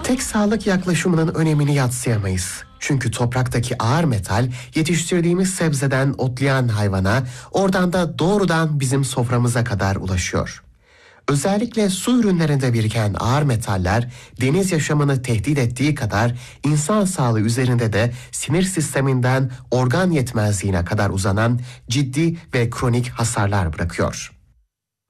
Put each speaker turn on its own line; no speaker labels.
Tek sağlık yaklaşımının önemini yadsıyamayız. Çünkü topraktaki ağır metal yetiştirdiğimiz sebzeden otlayan hayvana, oradan da doğrudan bizim soframıza kadar ulaşıyor. Özellikle su ürünlerinde biriken ağır metaller deniz yaşamını tehdit ettiği kadar insan sağlığı üzerinde de sinir sisteminden organ yetmezliğine kadar uzanan ciddi ve kronik hasarlar bırakıyor.